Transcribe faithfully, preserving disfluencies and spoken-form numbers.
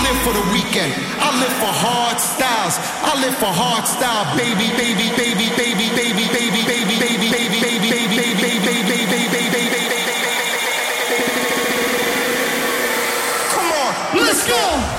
live for the weekend. I live for hard styles. I live for hard style, baby, baby, baby, baby, baby, baby, baby, baby, baby, baby, baby, baby, baby, baby, baby, baby, baby. Come on, let's go.